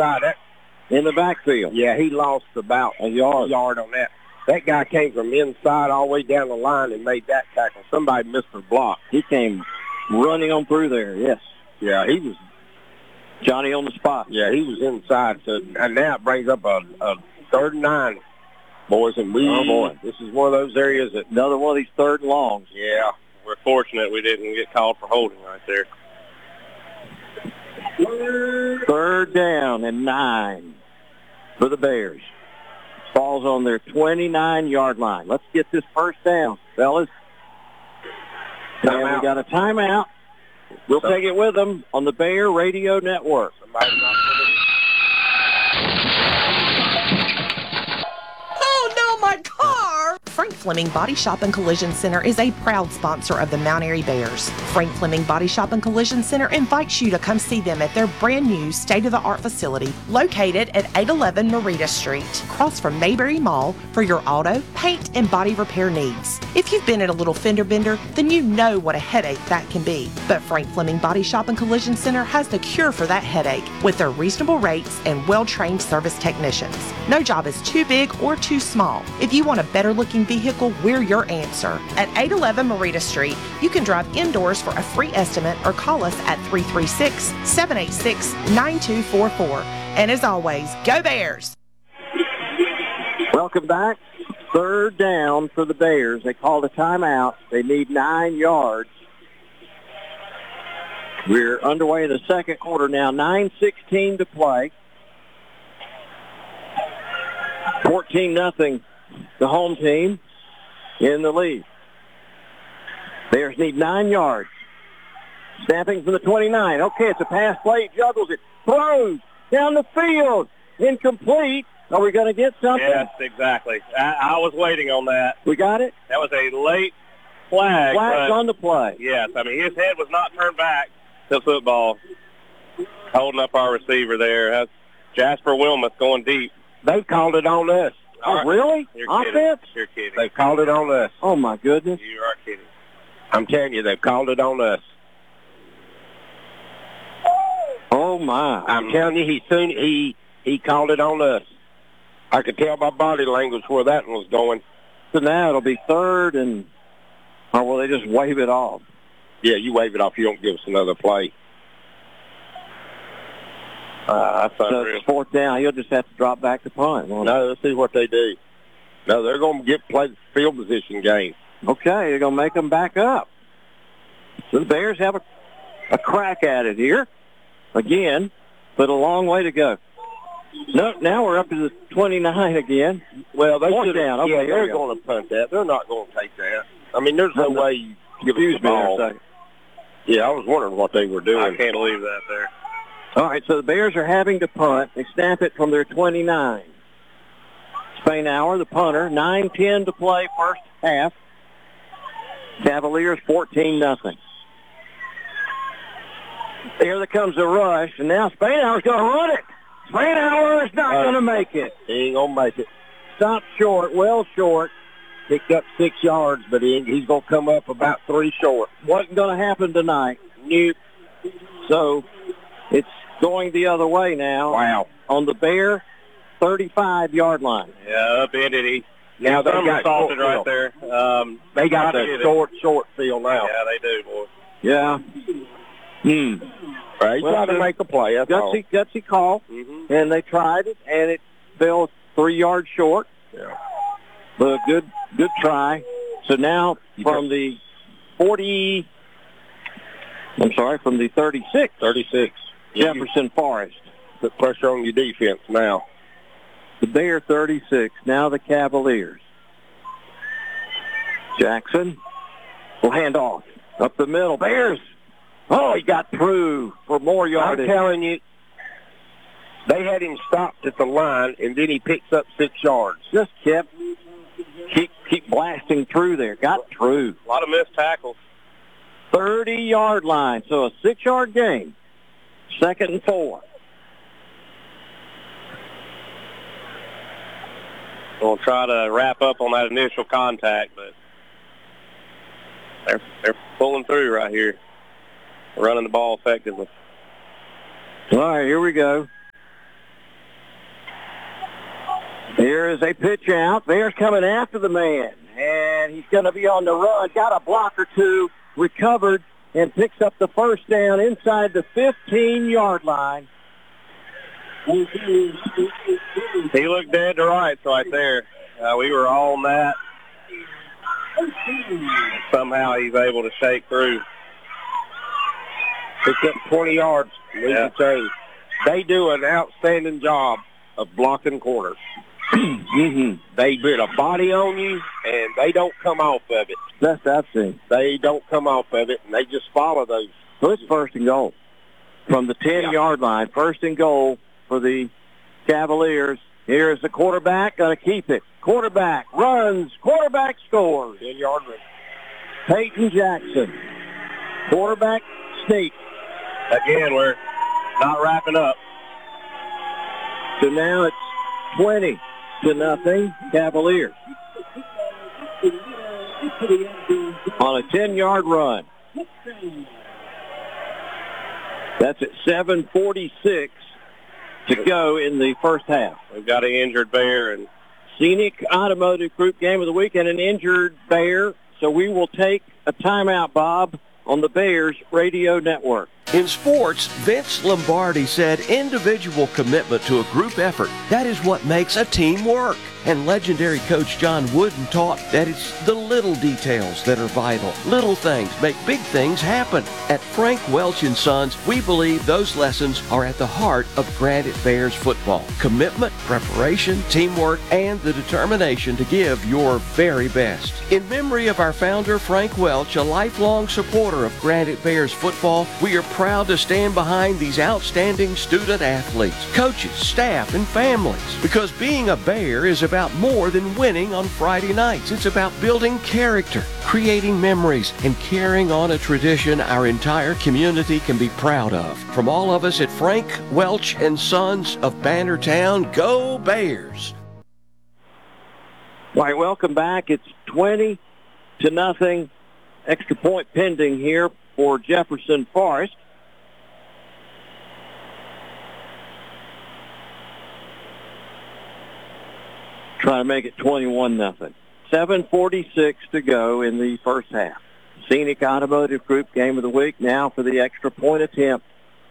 inside. In the backfield. Yeah, he lost about a yard on that. That guy came from inside all the way down the line and made that tackle. Somebody missed her block. He came running on through there, yes. Yeah, he was Johnny on the spot. Yeah, he was inside. So, and now it brings up a 3rd and 9, boys. And this is one of those areas that... Another one of these 3rd and longs. Yeah, we're fortunate we didn't get called for holding right there. 3rd down and 9 for the Bears. Falls on their 29-yard line. Let's get this first down, fellas. And we got a timeout. We'll take it with them on the Bear Radio Network. Oh, no, my car! Frank Fleming Body Shop and Collision Center is a proud sponsor of the Mount Airy Bears. Frank Fleming Body Shop and Collision Center invites you to come see them at their brand new state-of-the-art facility located at 811 Marita Street, across from Mayberry Mall, for your auto, paint, and body repair needs. If you've been in a little fender bender, then you know what a headache that can be. But Frank Fleming Body Shop and Collision Center has the cure for that headache with their reasonable rates and well-trained service technicians. No job is too big or too small. If you want a better-looking vehicle, we're your answer. At 811 Marita Street, you can drive indoors for a free estimate or call us at 336-786-9244. And as always, go Bears! Welcome back. 3rd down for the Bears. They called a timeout. They need 9 yards. We're underway in the second quarter now. 9:16 to play. 14-0, the home team in the lead. Bears need 9 yards. Snapping from the 29. Okay, it's a pass play. Juggles it. Throws down the field. Incomplete. Are we going to get something? Yes, exactly. I was waiting on that. We got it? That was a late flag. Flag's on the play. Yes, I mean, his head was not turned back to football. Holding up our receiver there. That's Jasper Wilmoth going deep. They called it on us. Oh, really? Offense? You're kidding. They called it on us. Oh, my goodness. You are kidding. I'm telling you, they've called it on us. Oh, my. I'm telling you, he called it on us. I could tell by body language where that one was going. So now it'll be 3rd and... Or will they just wave it off? Yeah, you wave it off. You don't give us another play. That's so it's 4th down. He'll just have to drop back to punt. No, let's see what they do. No, they're going to play the field position game. Okay, they're going to make them back up. So the Bears have a crack at it here. Again, but a long way to go. No, now we're up to the 29 again. Well, they 4th down. Okay, yeah, they're going to punt that. They're not going to take that. I mean, there's no way you give us the ball. Yeah, I was wondering what they were doing. I can't believe that there. All right, so the Bears are having to punt. They snap it from their 29. Spainhour, the punter, 9:10 to play first half. Cavaliers 14-0. There comes the rush, and now Spainhour's going to run it. Spainhour is not going to make it. He ain't going to make it. Stopped short, well short. Picked up 6 yards, but he's going to come up about 3 short. Wasn't going to happen tonight. Nope. So it's going the other way now. Wow. On the Bear 35-yard line. Yeah, upended he. Now they got salted right there. They got the short field now. Yeah, they do, boy. Yeah. Right, he's trying to make a play. Gutsy call, and they tried it, and it fell 3 yards short. Yeah. But good try. So now from the 40, from the 36. 36. Jefferson Forest. Put pressure on your defense now. The Bear 36. Now the Cavaliers. Jackson will hand off. Up the middle. Bears. Oh, he got through for more yardage. I'm telling you, they had him stopped at the line, and then he picks up 6 yards. Just keep blasting through there. Got through. A lot of missed tackles. 30-yard line. So a 6-yard gain. 2nd and 4. We'll try to wrap up on that initial contact, but they're pulling through right here. Running the ball effectively. All right, here we go. Here is a pitch out. Bears coming after the man, and he's going to be on the run. Got a block or two, recovered, and picks up the first down inside the 15-yard line. He looked dead to rights right there. We were on that. Somehow he's able to shake through. Picked up 20 yards. They do an outstanding job of blocking corners. They put a body on you, and they don't come off of it. Best I've seen. They don't come off of it, and they just follow those. So it's first and goal from the 10-yard line. First and goal for the Cavaliers. Here's the quarterback, going to keep it. Quarterback runs. Quarterback scores. 10-yard run. Peyton Jackson. Quarterback sneak. Again, we're not wrapping up. So now it's 20-0 Cavaliers. On a 10-yard run. That's at 7:46 to go in the first half. We've got an injured Bear. And Scenic Automotive Group Game of the Week and an injured Bear. So we will take a timeout, Bob, on the Bears Radio Network. In sports, Vince Lombardi said individual commitment to a group effort, that is what makes a team work. And legendary coach John Wooden taught that it's the little details that are vital. Little things make big things happen. At Frank Welch & Sons, we believe those lessons are at the heart of Granite Bears football. Commitment, preparation, teamwork, and the determination to give your very best. In memory of our founder, Frank Welch, a lifelong supporter of Granite Bears football, we are proud to stand behind these outstanding student athletes, coaches, staff, and families. Because being a Bear is about more than winning on Friday nights. It's about building character, creating memories, and carrying on a tradition our entire community can be proud of. From all of us at Frank Welch & Sons of Bannertown, go Bears! All right, welcome back. It's 20-0. Extra point pending here for Jefferson Forest. Trying to make it 21-0. 7:46 to go in the first half. Scenic Automotive Group Game of the Week now for the extra point attempt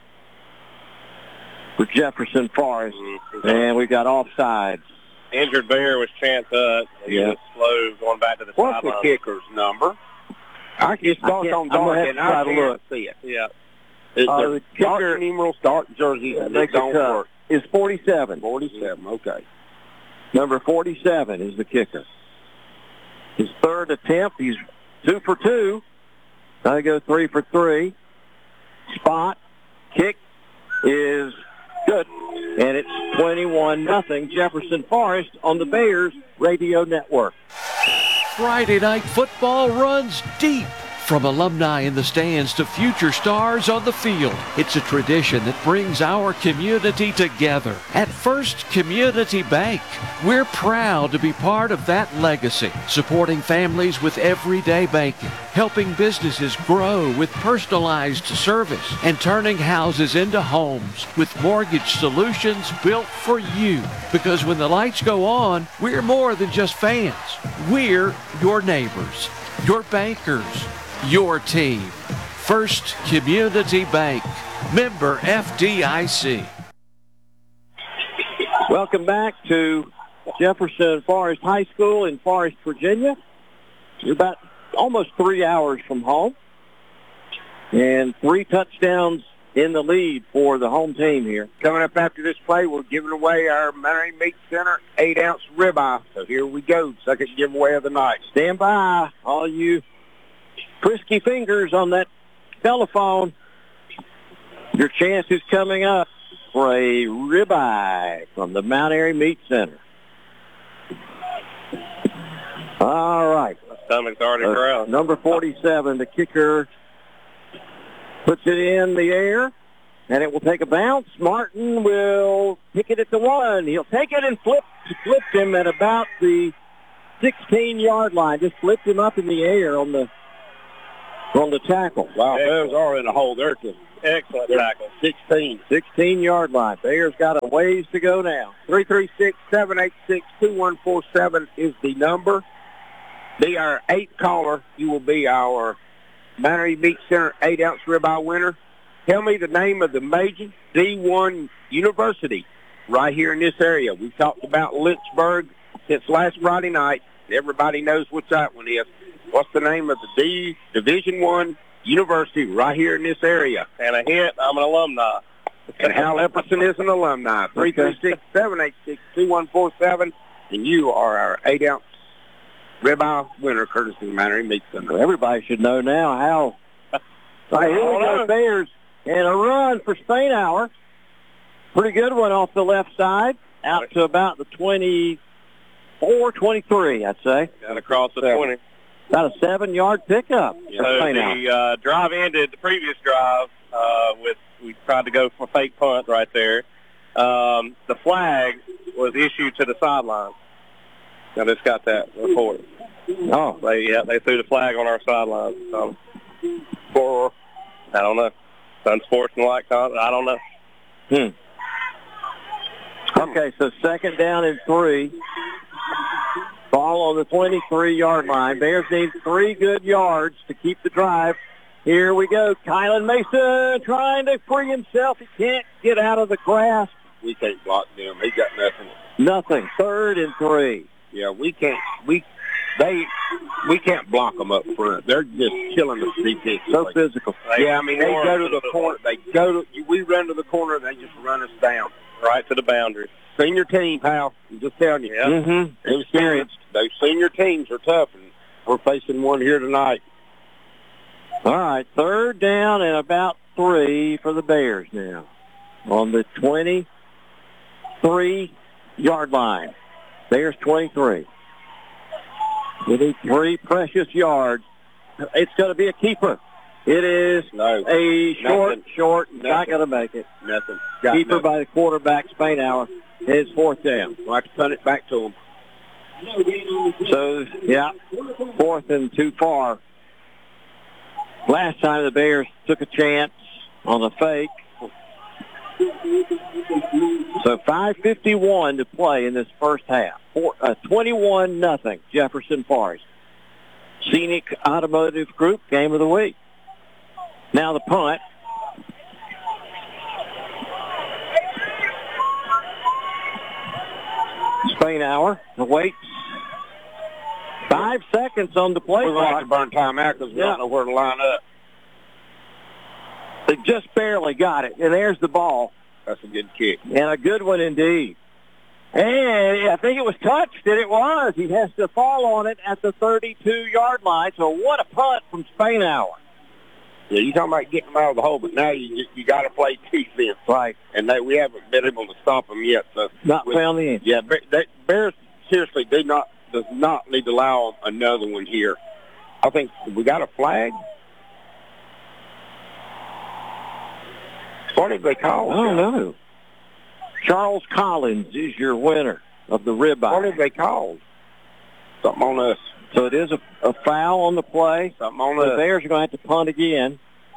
for Jefferson Forest. And we've got offsides. injured Bear was Chance Hutt. He was slow going back to the sideline. What's the kicker's number? I just saw it on dark and I can't see it. Yeah. The kicker numeral start jersey that don't work. Is 47. 47, okay. Number 47 is the kicker. His third attempt, he's 2 for 2. Now he goes 3 for 3. Spot, kick is good. And it's 21-0 Jefferson Forest on the Bears Radio Network. Friday night football runs deep. From alumni in the stands to future stars on the field, it's a tradition that brings our community together. At First Community Bank, we're proud to be part of that legacy, supporting families with everyday banking, helping businesses grow with personalized service, and turning houses into homes with mortgage solutions built for you. Because when the lights go on, we're more than just fans. We're your neighbors, your bankers, your team. First Community Bank. Member FDIC. Welcome back to Jefferson Forest High School in Forest, Virginia. You're about almost 3 hours from home. And 3 touchdowns in the lead for the home team here. Coming up after this play, we're giving away our Monterey Meat Center 8-ounce ribeye. So here we go. Second giveaway of the night. Stand by, all you frisky fingers on that telephone. Your chance is coming up for a ribeye from the Mount Airy Meat Center. All right. Stomach's already growled. Number 47, the kicker, puts it in the air, and it will take a bounce. Martin will kick it at the 1. He'll take it and flipped him at about the 16-yard line. Just flipped him up in the air on the tackle. Wow, those are in a hole there. Excellent tackle. 16-yard line. Bears got a ways to go now. 336-786-2147 is the number. Be our 8th caller. You will be our Battery Meat Center 8-ounce ribeye winner. Tell me the name of the major D1 university right here in this area. We talked about Lynchburg since last Friday night. Everybody knows what that one is. What's the name of the Division I university right here in this area? And a hint, I'm an alumni. And Hal Epperson is an alumni. 336-786-2147. And you are our 8-ounce ribeye winner, courtesy of the Battery Meat Center. Well, everybody should know now how. Right, here we go, Bears. And a run for Spainhour. Pretty good one off the left side. Out to about the 24, 23, I'd say. Got across the 20. About a 7-yard pickup. So the drive ended, the previous drive, we tried to go for a fake punt right there. The flag was issued to the sideline. I just got that report. Oh. They threw the flag on our sideline. For, I don't know, unsportsmanlike conduct, I don't know. Okay, so 2nd down and 3. Ball on the 23-yard line. Bears need 3 good yards to keep the drive. Here we go. Kylan Mason trying to free himself. He can't get out of the grasp. We can't block them. He got nothing. Nothing. 3rd and 3. Yeah, we can't. We can't block them up front. They're just killing us ridiculously. So physical. Yeah, I mean they go to the corner. We run to the corner. They just run us down right to the boundary. Senior team, pal. I'm just telling you. Yeah. Experienced. Those senior teams are tough, and we're facing one here tonight. All right, 3rd down and about 3 for the Bears now on the 23-yard line. Bears 23. We need 3 precious yards. It's going to be a keeper. It is a short. Not going to make it. Nothing. Keeper by the quarterback, Spainhour. It's 4th down. We'll have to punt it back to him. So, 4th and too far. Last time the Bears took a chance on the fake. So 5:51 to play in this first half. 21-0 Jefferson Forest. Scenic Automotive Group game of the week. Now the punt. Spainhour waits 5 seconds on the play We're going to have clock. to burn timeout because we don't know where to line up. They just barely got it, and there's the ball. That's a good kick. And a good one indeed. And I think it was touched, and it was. He has to fall on it at the 32-yard line. So what a punt from Spainhour. Yeah, you're talking about getting them out of the hole, but now you got to play defense. Right. And we haven't been able to stop them yet. So found the end. Yeah, Bears seriously does not need to allow another one here. I think we got a flag. What did they call? I don't know. Charles Collins is your winner of the ribeye. What did they call? Something on us. So it is a foul on the play. Something on the us. Bears are going to have to punt again.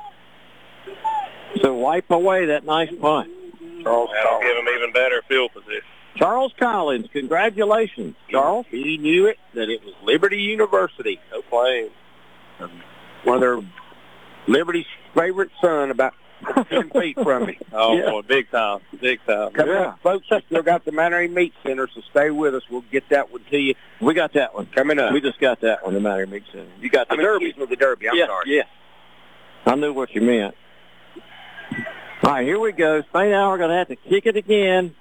So wipe away that nice punt. That'll give them even better field position. Charles Collins, congratulations, Charles. He knew it, that it was Liberty University. No playing. One of their Liberty's favorite son, about 10 feet from me. Oh, boy, big time. Big time. Come on, folks, I still got the Mannery Meat Center, so stay with us. We'll get that one to you. We got that one. Coming up. We just got that one, the Mannery Meat Center. You got the Derby. The Derby, I'm sorry. Yeah. I knew what you meant. All right, here we go. Spainhour going to have to kick it again.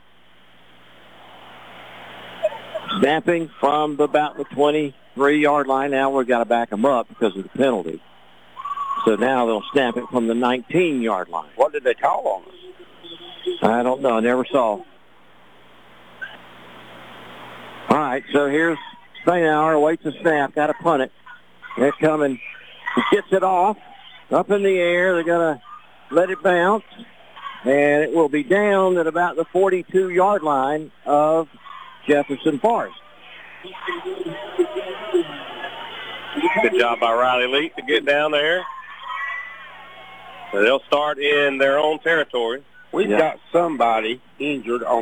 Snapping from about the 23-yard line. Now we've got to back them up because of the penalty. So now they'll snap it from the 19-yard line. What did they call on us? I don't know. I never saw. All right, so here's Spainhour. Waits a snap. Got to punt it. They're coming. He gets it off. Up in the air. They're going to let it bounce. And it will be down at about the 42-yard line of Jefferson Forest. Good job by Riley Leak to get down there. So they'll start in their own territory. We've got somebody injured on